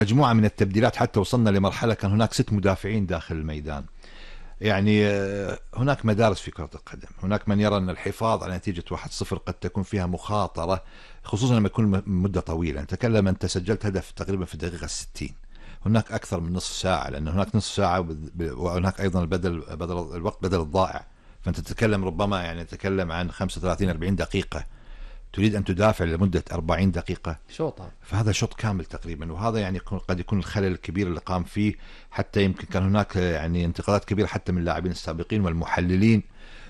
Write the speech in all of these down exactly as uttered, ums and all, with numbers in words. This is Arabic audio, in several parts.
مجموعة من التبديلات حتى وصلنا لمرحلة كان هناك ست مدافعين داخل الميدان. يعني هناك مدارس في كرة القدم، هناك من يرى أن الحفاظ على نتيجة واحد صفر قد تكون فيها مخاطرة، خصوصا لما يكون مدة طويلة. نتكلم أنت سجلت هدف تقريبا في الدقيقة الستين، هناك أكثر من نصف ساعة، لأن هناك نصف ساعة وهناك أيضا البدل بدل الوقت بدل الضائع. فأنت تتكلم ربما يعني تتكلم عن خمسة وثلاثين أربعين دقيقة، تريد أن تدافع لمدة أربعين دقيقة شوطة، فهذا شوط كامل تقريبا. وهذا يعني قد يكون الخلل الكبير اللي قام فيه. حتى يمكن كان هناك يعني انتقادات كبيرة حتى من اللاعبين السابقين والمحللين،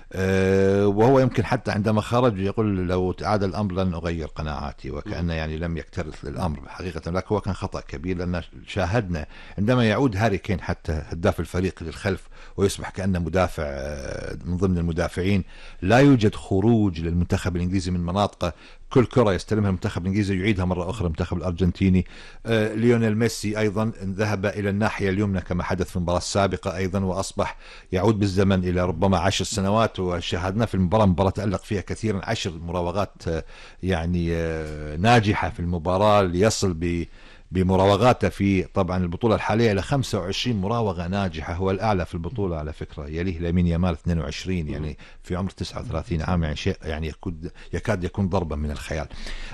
أه وهو يمكن حتى عندما خرج يقول لو تعاد الأمر لن أغير قناعاتي، وكأنه يعني لم يكترث للأمر حقيقة. لكن هو كان خطأ كبير، لأن شاهدنا عندما يعود هاري كين حتى هداف الفريق للخلف ويصبح كأنه مدافع من ضمن المدافعين، لا يوجد خروج للمنتخب الإنجليزي من مناطقه. كل كرة يستلمها المنتخب الإنجليزي يعيدها مرة أخرى المنتخب الأرجنتيني. آه ليونيل ميسي أيضا ذهب إلى الناحية اليمنى كما حدث في المباراة السابقة أيضا، وأصبح يعود بالزمن إلى ربما عشر سنوات. وشاهدنا في المباراة مباراة تألق فيها كثيرا، عشر مراوغات آه يعني آه ناجحة في المباراة، ليصل ب بمراوغاته في طبعا البطولة الحالية إلى خمسة وعشرين مراوغة ناجحة، هو الأعلى في البطولة على فكرة. يليه لامين يامال اثنين وعشرين، يعني في عمر تسعة وثلاثين عام، يعني شيء يعني يكاد يكاد يكون ضربا من الخيال.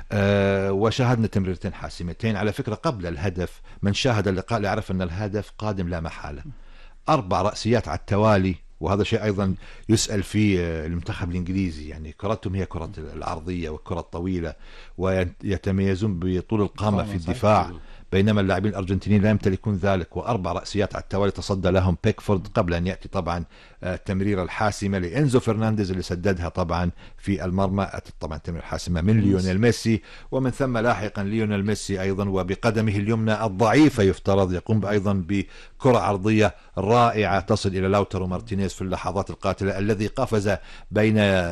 أه وشاهدنا تمريرتين حاسمتين على فكرة قبل الهدف. من شاهد اللقاء يعرف أن الهدف قادم لا محالة. أربع رأسيات على التوالي، وهذا شيء أيضا يسأل فيه المنتخب الإنجليزي. يعني كرتهم هي كرة العرضية والكرة الطويلة، ويتميزون بطول القامة في الدفاع، بينما اللاعبين الأرجنتينيين لا يمتلكون ذلك. وأربع رأسيات على التوالي تصدى لهم بيكفورد قبل أن يأتي طبعا التمريرة الحاسمة لإنزو فرنانديز اللي سددها طبعا في المرمى. أتت طبعا تمريرة حاسمة من ليونيل ميسي، ومن ثم لاحقا ليونيل ميسي أيضا وبقدمه اليمنى الضعيفة يفترض يقوم أيضا بكرة عرضية رائعة تصل إلى لاوتارو مارتينيز في اللحظات القاتلة، الذي قفز بين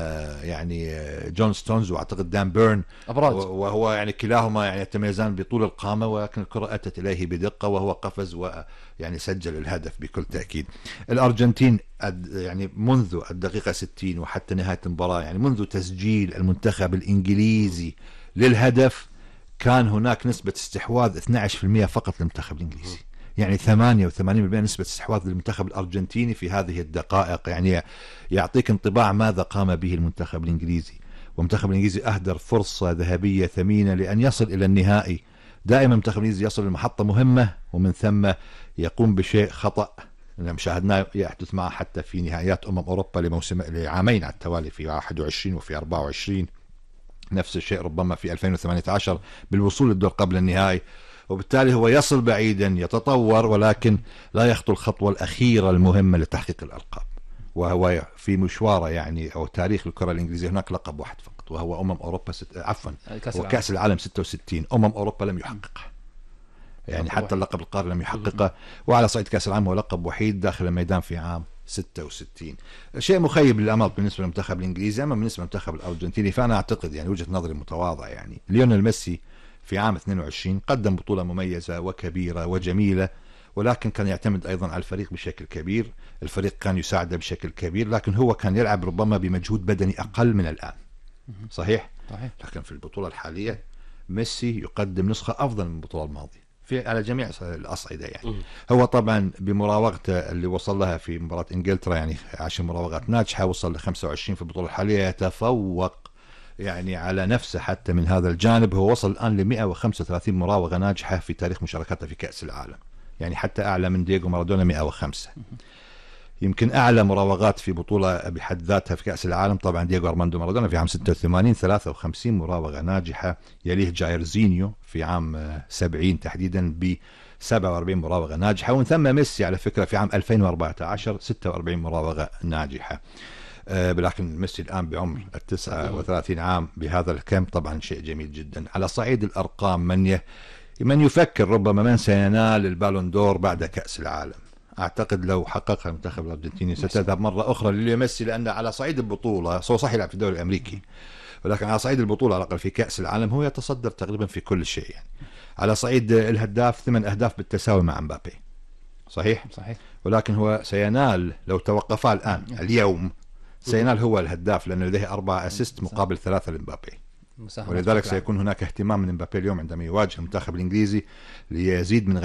يعني جون ستونز وأعتقد دان بيرن أبراج، وهو يعني كلاهما يعني يتميزان بطول القامة، ولكن الكرة أتت إليه بدقة وهو قفز ويعني سجل الهدف بكل تأكيد. الأرجنتين يعني منذ الدقيقة ستين وحتى نهاية المباراة، يعني منذ تسجيل المنتخب الإنجليزي للهدف كان هناك نسبة استحواذ اثني عشر بالمئة فقط للمنتخب الإنجليزي، يعني ثمانية وثمانين بالمئة نسبة استحواذ للمنتخب الأرجنتيني في هذه الدقائق. يعني يعطيك انطباع ماذا قام به المنتخب الإنجليزي. والمنتخب الإنجليزي أهدر فرصة ذهبية ثمينة لأن يصل إلى النهائي. دائما المنتخب الإنجليزي يصل لمحطة مهمة ومن ثم يقوم بشيء خطأ، نعم شاهدناه يحدث معه حتى في نهائيات أمم أوروبا لموسم لعامين على التوالي في واحد وعشرين وفي أربعة وعشرين. نفس الشيء ربما في ألفين وثمانية عشر بالوصول للدور قبل النهائي. وبالتالي هو يصل بعيدا يتطور، ولكن لا يخطو الخطوة الأخيرة المهمة لتحقيق الألقاب. وهو في مشواره يعني أو تاريخ الكرة الإنجليزية هناك لقب واحد فقط، وهو أمم أوروبا ست... عفوا كأس هو العالم. كأس العالم ستة وستين. أمم أوروبا لم يحققها، يعني حتى اللقب القاري لم يحققه. وعلى صعيد كأس العالم هو لقب وحيد داخل الميدان في عام ستة وستين. شيء مخيب للأمل بالنسبة للمنتخب الإنجليزي. أما بالنسبة للمنتخب الأرجنتيني فأنا أعتقد يعني وجهة نظري المتواضعة، يعني ليونيل ميسي في عام اثنين وعشرين قدم بطولة مميزة وكبيرة وجميلة، ولكن كان يعتمد أيضا على الفريق بشكل كبير. الفريق كان يساعده بشكل كبير، لكن هو كان يلعب ربما بمجهود بدني أقل من الآن. صحيح؟ صحيح. لكن في البطولة الحالية ميسي يقدم نسخة أفضل من البطولة الماضية في على جميع الأصعدة. يعني هو طبعا بمراوغته اللي وصل لها في مباراة إنجلترا، يعني عشر مراوغات ناجحة، وصل ل خمسة وعشرين في البطولة الحالية، يتفوق يعني على نفسه حتى من هذا الجانب. هو وصل الآن ل مئة وخمسة وثلاثين مراوغة ناجحة في تاريخ مشاركاته في كأس العالم، يعني حتى أعلى من دييغو مارادونا مئة وخمسة. يمكن أعلى مراوغات في بطولة بحد ذاتها في كأس العالم طبعا دييغو أرماندو مارادونا في عام ستة وثمانين ثلاثة وخمسين مراوغة ناجحة، يليه جايرزينيو في عام سبعين تحديدا ب سبعة وأربعين مراوغة ناجحة، ومن ثم ميسي على فكرة في عام ألفين وأربعة عشر ستة وأربعين مراوغة ناجحة. أه لكن ميسي الآن بعمر التسعة وثلاثين عام بهذا الكم طبعا شيء جميل جدا. على صعيد الأرقام من ي... من يفكر ربما من سينال البالون دور بعد كأس العالم، أعتقد لو حققها المنتخب الأرجنتيني ستذهب مرة أخرى لميسي، لأن على صعيد البطولة هو صح يلعب في الدوري الأمريكي، ولكن على صعيد البطولة على الأقل في كأس العالم هو يتصدر تقريبا في كل شيء. يعني على صعيد الهداف ثمان أهداف بالتساوي مع مبابي، صحيح؟ صحيح. ولكن هو سينال لو توقفا الآن اليوم سينال هو الهداف، لأن لديه أربعة أسيست مقابل ثلاثة لمبابي. ولذلك سيكون هناك اهتمام من مبابي اليوم عندما يواجه المنتخب الإنجليزي ليزيد من